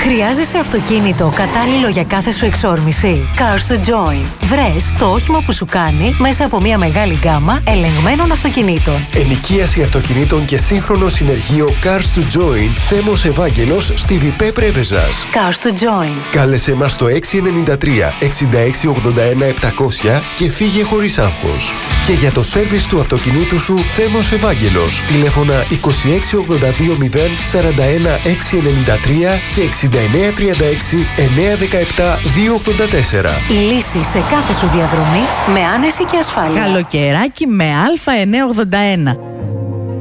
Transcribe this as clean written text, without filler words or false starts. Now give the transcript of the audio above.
Χρειάζεσαι αυτοκίνητο κατάλληλο για κάθε σου εξόρμηση? Cars to Join. Βρες το όχημα που σου κάνει μέσα από μια μεγάλη γκάμα ελεγμένων αυτοκινήτων. Ενοικίαση αυτοκινήτων και σύγχρονο συνεργείο Cars to Join. Θέμος Ευάγγελος στη Βιπέ Πρέβεζας. Cars to Join. Κάλεσε μας στο 693 6681 700 και φύγε χωρίς άγχος. Και για το σέρβις του αυτοκινήτου σου, Θέμος Ευάγγελος. Τηλέφωνα 2682 0 41 693 και 6936 917 284. Η λύση σε κάθε σου διαδρομή με άνεση και ασφάλεια. Καλοκαιράκι με Α981.